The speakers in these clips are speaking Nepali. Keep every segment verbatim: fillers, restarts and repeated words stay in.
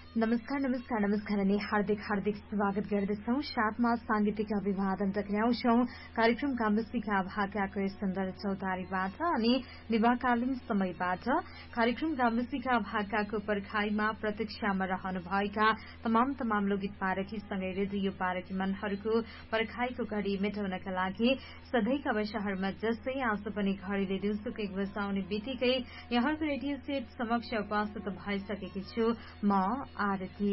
नमस्कार नमस्कार नमस्कार अनि हार्दिक हार्दिक स्वागत गर्दछौं। साथमा सांगीतिक अभिवादन टक्राउँछौं कार्यक्रम कामबस्तीका भाकाको सुन्दर चौतारीबाट अनि विवाहकालीन समयबाट। कार्यक्रम कामबस्तीका भाकाको पर्खाइमा प्रतीक्षामा रहनुभएका तमाम तमाम लोकगीत पारखी सँगै रेडियो पारखी मनहरूको पर्खाइको घड़ी मेटाउनका लागि सधैँका वर्षहरूमा जस्तै आज पनि घड़ीले दिउँसोको एक बजे आउने बित्तिकै यहाँको रेडियो सेट समक्ष उपस्थित भइसकेकी छु म आरती।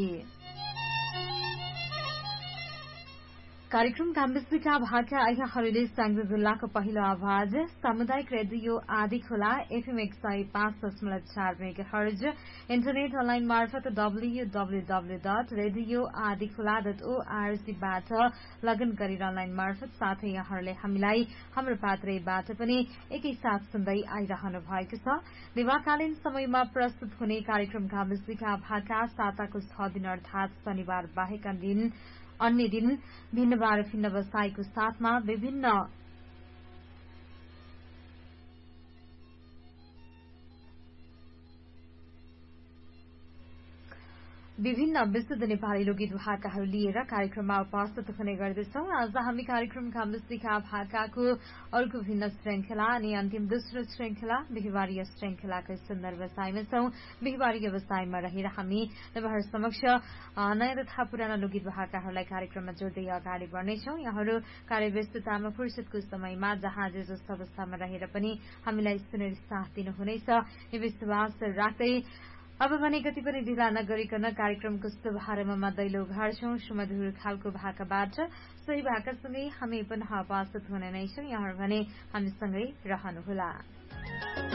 कार्यक्रम कामबस्तीका भाका यहाँहरूले स्याङ्जा जिल्लाको पहिलो आवाज सामुदायिक रेडियो आदि खोला एफएम एक सय पाँच दशमलव चार मेगा हर्ज इन्टरनेट अनलाइन मार्फत W W W dot radio आदि खोला डट ओआरजीबाट लगइन गरेर अनलाइन मार्फत साथै यहाँहरूले हामीलाई हाम्रो पात्रैबाट पनि एकैसाथ सुन्दै आइरहनु भएको छ। विवाहकालीन समयमा प्रस्तुत हुने कार्यक्रम कामबस्तीका भाका साताको छ दिन अर्थात शनिबार बाहेक दिन अन्य दिन भिन्न बार भिन्न बसाईको साथमा विभिन्न विभिन्न विशुद्ध नेपाली लोकगीत भाकाहरू लिएर कार्यक्रममा उपस्थित हुने गर्दछौं। आज हामी कार्यक्रम कामबस्तीका भाकाको अर्को भिन्न श्रृंखला अनि अन्तिम दोस्रो श्रृंखला बिहिबारीय श्रृंखलाको सुन्दर बसाईमा छौं। बिहिबारीय बसाईमा रहेर हामी तपाईहरु समक्ष नयाँ तथा पुराना लोकगीत भाकाहरूलाई कार्यक्रममा जोड्दै अगाडि बढ्नेछौं। यहाँहरू कार्यव्यस्ततामा फुर्सदको समयमा जहाँ जे जस्तो अवस्थामा रहेर पनि हामीलाई सुनेर साथ दिनुहुनेछ यो विश्वास राख्दै अब भने कति पनि ढिला नगरिकन कार्यक्रमको शुभारम्भमा दैलो उघार्छौं सुमधुर खालको भाकाबाट। सोही भाकासँगै हामी पुनः उपस्थित हुने नै छौं। यहाँहरू भने हामीसँगै रहनुहोला।